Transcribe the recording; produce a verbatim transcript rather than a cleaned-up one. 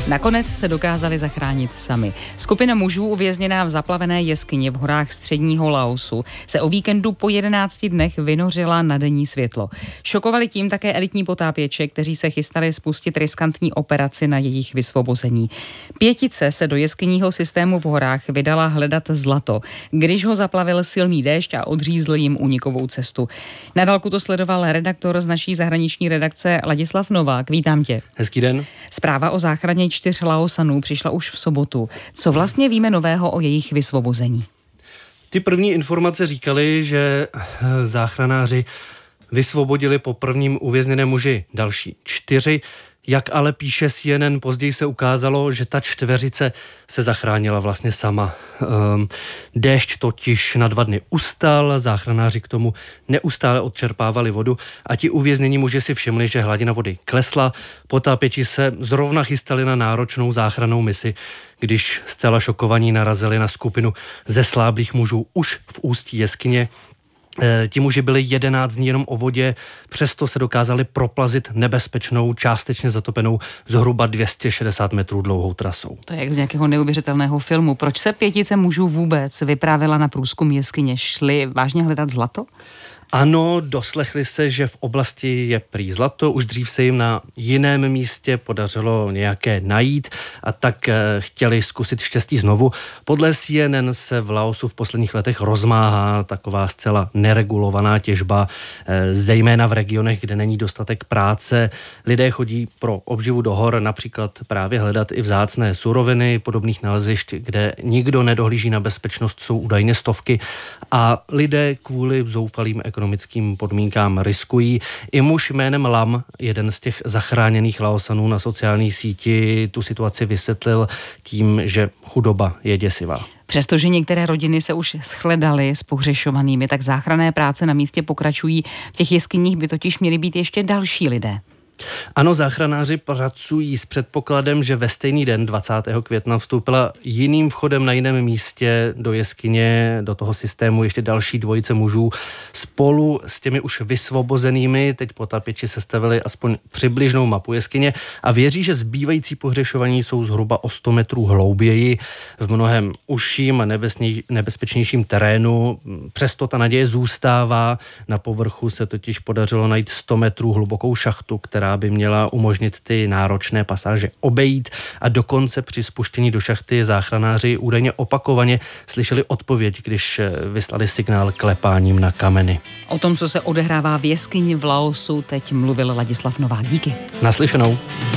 Nakonec se dokázali zachránit sami. Skupina mužů uvězněná v zaplavené jeskyni v horách středního Laosu se o víkendu po jedenácti dnech vynořila na denní světlo. Šokovali tím také elitní potápěče, kteří se chystali spustit riskantní operaci na jejich vysvobození. Pětice se do jeskyního systému v horách vydala hledat zlato, když ho zaplavil silný déšť a odřízl jim únikovou cestu. Na dálku to sledoval redaktor z naší zahraniční redakce Ladislav Novák. Vítám tě. Hezký den. Zpráva o záchraně čtyř Laosanů přišla už v sobotu. Co vlastně víme nového o jejich vysvobození? Ty první informace říkaly, že záchranáři vysvobodili po prvním uvězněném muži další čtyři. Jak ale píše C N N, později se ukázalo, že ta čtveřice se zachránila vlastně sama. Ehm, déšť totiž na dva dny ustal, záchranáři k tomu neustále odčerpávali vodu a ti uvěznění muži si všimli, že hladina vody klesla. Potápěči se zrovna chystali na náročnou záchrannou misi, když zcela šokovaní narazili na skupinu zesláblých mužů už v ústí jeskyně. Ti muži byli jedenáct dní jenom o vodě, přesto se dokázali proplazit nebezpečnou, částečně zatopenou, zhruba dvě stě šedesát metrů dlouhou trasou. To je jak z nějakého neuvěřitelného filmu. Proč se pětice mužů vůbec vypravila na průzkum jeskyně? Šli vážně hledat zlato? Ano, doslechli se, že v oblasti je prý zlato, už dřív se jim na jiném místě podařilo nějaké najít a tak chtěli zkusit štěstí znovu. Podle C N N se v Laosu v posledních letech rozmáhá taková zcela neregulovaná těžba, zejména v regionech, kde není dostatek práce. Lidé chodí pro obživu do hor, například právě hledat i vzácné suroviny, podobných nalezišť, kde nikdo nedohlíží na bezpečnost, jsou údajně stovky a lidé kvůli zoufalým ekonomickým ekonomickým podmínkám riskují. I muž jménem Lam, jeden z těch zachráněných Laosanů, na sociální síti tu situaci vysvětlil tím, že chudoba je děsivá. Přestože některé rodiny se už shledaly s pohřešovanými, tak záchranné práce na místě pokračují. V těch jeskyních by totiž měli být ještě další lidé. Ano, záchranáři pracují s předpokladem, že ve stejný den dvacátého května vstoupila jiným vchodem na jiném místě do jeskyně, do toho systému ještě další dvojice mužů. Spolu s těmi už vysvobozenými teď potápěči sestavili aspoň přibližnou mapu jeskyně a věří, že zbývající pohřešovaní jsou zhruba o sto metrů hlouběji v mnohem užším a nebezpečnějším terénu. Přesto ta naděje zůstává. Na povrchu se totiž podařilo najít sto metrů hlubokou šachtu, která by měla umožnit ty náročné pasáže obejít a dokonce při spuštění do šachty záchranáři údajně opakovaně slyšeli odpověď, když vyslali signál klepáním na kameny. O tom, co se odehrává v jeskyni v Laosu, teď mluvil Ladislav Novák. Díky. Naslyšenou.